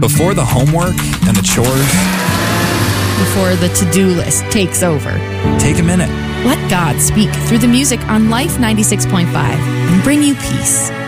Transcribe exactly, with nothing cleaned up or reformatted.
Before the homework and the chores, Before the to-do list takes over, take a minute. let God speak through the music on Life ninety-six point five and bring you peace.